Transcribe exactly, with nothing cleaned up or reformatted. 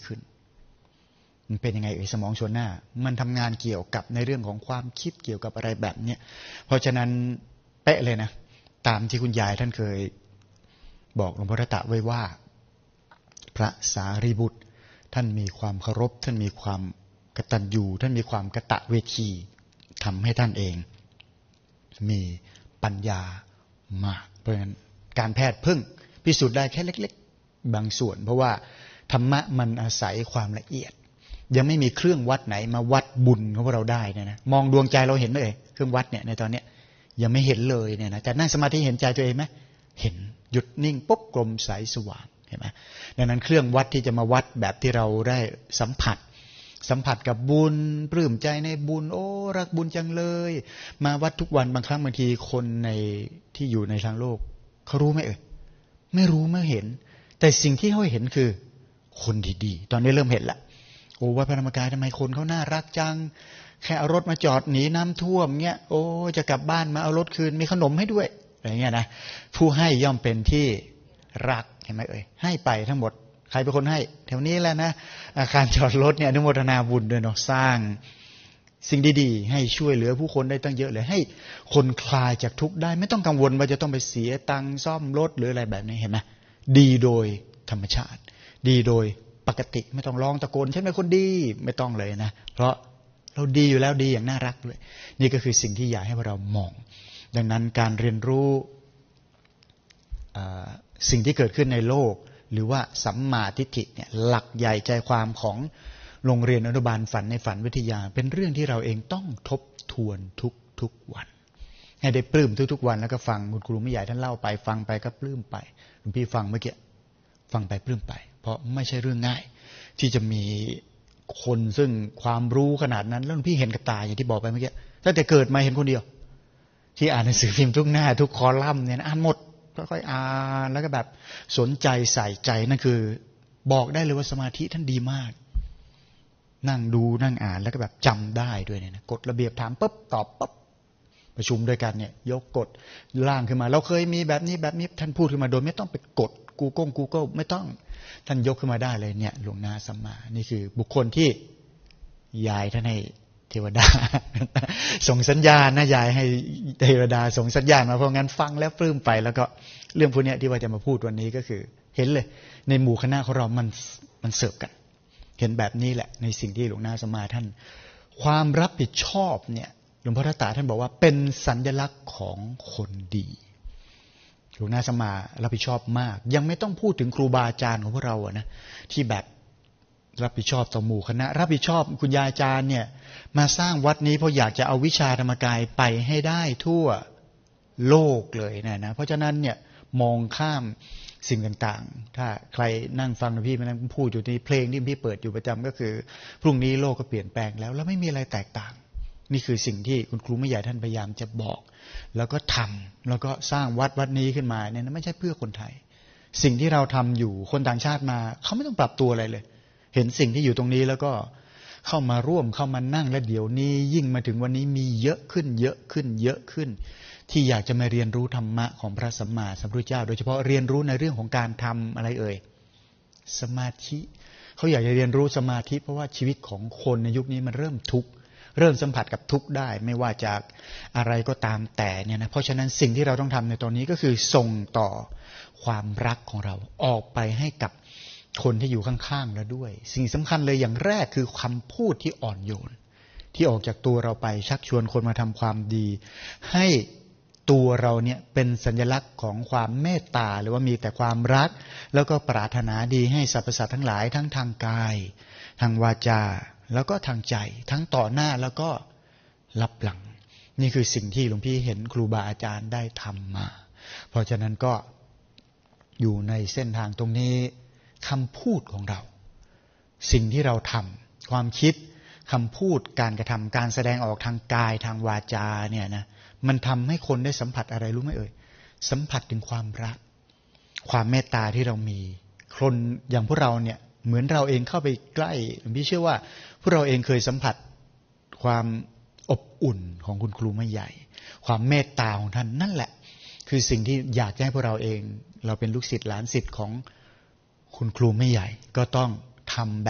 ขึ้นมันเป็นยังไงเอ่ยสมองส่วนหน้ามันทำงานเกี่ยวกับในเรื่องของความคิดเกี่ยวกับอะไรแบบเนี้ยเพราะฉะนั้นเป๊ะเลยนะตามที่คุณยายท่านเคยบอกหลวงพ่อรัตะไว้ว่าพระสารีบุตรท่านมีความเคารพท่านมีความกตัญญูท่านมีความกตเวทีทำให้ท่านเองมีปัญญามากเพราะฉะนั้นการแพทย์เพิ่งพิสูจน์ได้แค่เล็กๆบางส่วนเพราะว่าธรรมะมันอาศัยความละเอียดยังไม่มีเครื่องวัดไหนมาวัดบุญของพวกเราได้เนี่ยนะมองดวงใจเราเห็นไหมเอ่ยเครื่องวัดเนี่ยในตอนเนี้ยยังไม่เห็นเลยเนี่ยนะแต่นั่งสมาธิเห็นใจตัวเองไหมเห็นหยุดนิ่งปุ๊บกลมใสสว่างเห็นไหมดังนั้นเครื่องวัดที่จะมาวัดแบบที่เราได้สัมผัสสัมผัสกับบุญปลื้มใจในบุญโอ้รักบุญจังเลยมาวัดทุกวันบางครั้งบางทีคนในที่อยู่ในทางโลกเขารู้ไหมเอ่ยไม่รู้ไม่เห็นแต่สิ่งที่เขาเห็นคือคนดีๆตอนนี้เริ่มเห็นละโอ้วัดพระธรรมกายทำไมคนเขาน่ารักจังแค่เอารถมาจอดหนีน้ำท่วมเงี้ยโอ้จะกลับบ้านมาเอารถคืนมีขนมให้ด้วยอะไรเงี้ยนะผู้ให้ย่อมเป็นที่รักเห็นไหมเอ่ยให้ไปทั้งหมดใครเป็นคนให้แถวนี้แหละนะอาคารจอดรถเนี่ยอนุโมทนาบุญด้วยเนาะสร้างสิ่งดีๆให้ช่วยเหลือผู้คนได้ตั้งเยอะเลยให้คนคลายจากทุกข์ได้ไม่ต้องกังวลว่าจะต้องไปเสียตังค์ซ่อมรถหรืออะไรแบบนี้เห็นไหมดีโดยธรรมชาติดีโดยปกติไม่ต้องร้องตะโกนฉันเป็นคนดีไม่ต้องเลยนะเพราะเราดีอยู่แล้วดีอย่างน่ารักเลยนี่ก็คือสิ่งที่อยากให้เรามองดังนั้นการเรียนรู้สิ่งที่เกิดขึ้นในโลกหรือว่าสัมมาทิฏฐิเนี่ยหลักใหญ่ใจความของโรงเรียนอนุบาลฝันในฝันวิทยาเป็นเรื่องที่เราเองต้องทบทวนทุกทุกวันให้ได้ปลื้มทุกๆวันแล้วก็ฟังคุณครูไม่ใหญ่ท่านเล่าไปฟังไปก็ปลื้มไปหลวงพี่ฟังเมื่อกี้ฟังไปปลื้มไปเพราะไม่ใช่เรื่องง่ายที่จะมีคนซึ่งความรู้ขนาดนั้นแล้วหลวงพี่เห็นกับตาอย่างที่บอกไปเมื่อกี้ตั้งแต่เกิดมาเห็นคนเดียวที่อ่านหนังสือพิมพ์ทุกหน้าทุกคอลัมน์เนี่ยอ่านหมดค่อยๆอ่านแล้วก็แบบสนใจใส่ใจนั่นคือบอกได้เลยว่าสมาธิท่านดีมากนั่งดูนั่งอ่านแล้วก็แบบจำได้ด้วยเนี่ยนะกฎระเบียบถามปุ๊บตอบปุ๊บประชุมด้วยกันเนี่ยยกกฎร่างขึ้นมาเราเคยมีแบบนี้แบบนี้ท่านพูดขึ้นมาโดยไม่ต้องไปกด Google Google ไม่ต้องท่านยกขึ้นมาได้เลยเนี่ยหลวงนาสัมมานี่คือบุคคลที่ยายท่านให้เทวดา ส่งสัญญาณนะยายให้เทวดาส่งสัญญาณมาเพราะงั้นฟังแล้วปลื้มไปแล้วก็เรื่องพวกนี้ที่ว่าจะมาพูดวันนี้ก็คือเห็นเลยในหมู่คณะของเรามันมันเสิร์ฟกันเห็นแบบนี้แหละในสิ่งที่หลวงนาสัมมาท่านความรับผิดชอบเนี่ยหลวงพ่อทัตตาท่านบอกว่าเป็นสัญลักษณ์ของคนดีหลวงนาสัมมารับผิดชอบมากยังไม่ต้องพูดถึงครูบาอาจารย์ของพวกเราอะนะที่แบบรับผิดชอบต่อหมู่คณะรับผิดชอบคุณยายอาจารย์เนี่ยมาสร้างวัดนี้เพราะอยากจะเอาวิชาธรรมกายไปให้ได้ทั่วโลกเลยนะนะเพราะฉะนั้นเนี่ยมองข้ามสิ่งต่างๆถ้าใครนั่งฟังพี่มานั่งพูดอยู่ในเพลงที่พี่เปิดอยู่ประจำก็คือพรุ่งนี้โลกก็เปลี่ยนแปลงแล้วแล้วไม่มีอะไรแตกต่างนี่คือสิ่งที่คุณครูไม่ใหญ่ท่านพยายามจะบอกแล้วก็ทำแล้วก็สร้างวัดวัดนี้ขึ้นมาเนี่ยไม่ใช่เพื่อคนไทยสิ่งที่เราทำอยู่คนต่างชาติมาเขาไม่ต้องปรับตัวอะไรเลยเห็นสิ่งที่อยู่ตรงนี้แล้วก็เข้ามาร่วมเข้ามานั่งและเดี๋ยวนี้ยิ่งมาถึงวันนี้มีเยอะขึ้นเยอะขึ้นเยอะขึ้นที่อยากจะมาเรียนรู้ธรรมะของพระสัมมาสัมพุทธเจ้าโดยเฉพาะเรียนรู้ในเรื่องของการทำอะไรเอ่ยสมาธิเขาอยากจะเรียนรู้สมาธิเพราะว่าชีวิตของคนในยุคนี้มันเริ่มทุกข์เริ่มสัมผัสกับทุกข์ได้ไม่ว่าจากอะไรก็ตามแต่เนี่ยนะเพราะฉะนั้นสิ่งที่เราต้องทำในตอนนี้ก็คือส่งต่อความรักของเราออกไปให้กับคนที่อยู่ข้างๆแล้วด้วยสิ่งสำคัญเลยอย่างแรกคือคำพูดที่อ่อนโยนที่ออกจากตัวเราไปชักชวนคนมาทำความดีให้ตัวเราเนี่ยเป็นสัญลักษณ์ของความเมตตาหรือว่ามีแต่ความรักแล้วก็ปรารถนาดีให้สรรพสัตว์ทั้งหลายทั้งทางกายทางวาจาแล้วก็ทางใจทั้งต่อหน้าแล้วก็รับหลังนี่คือสิ่งที่หลวงพี่เห็นครูบาอาจารย์ได้ทำมาเพราะฉะนั้นก็อยู่ในเส้นทางตรงนี้คำพูดของเราสิ่งที่เราทำความคิดคำพูดการกระทำการแสดงออกทางกายทางวาจาเนี่ยนะมันทำให้คนได้สัมผัสอะไรรู้ไหมเอ่ยสัมผัสถึงความรักความเมตตาที่เรามีคนอย่างพวกเราเนี่ยเหมือนเราเองเข้าไปใกล้พี่เชื่อว่าพวกเราเองเคยสัมผัสความอบอุ่นของคุณครูไม่ใหญ่ความเมตตาของท่านนั่นแหละคือสิ่งที่อยากให้พวกเราเองเราเป็นลูกศิษย์หลานศิษย์ของคุณครูไม่ใหญ่ก็ต้องทำแบบ